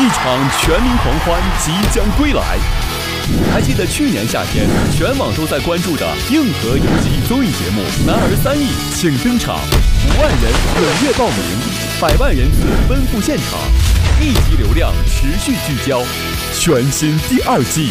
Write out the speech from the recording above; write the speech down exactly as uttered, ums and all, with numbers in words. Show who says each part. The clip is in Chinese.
Speaker 1: 一场全民狂欢即将归来。还记得去年夏天，全网都在关注的硬核游戏综艺节目《男儿三亿》请登场，五万人踊跃报名，百万人次奔赴现场，一级流量持续聚焦，全新第二季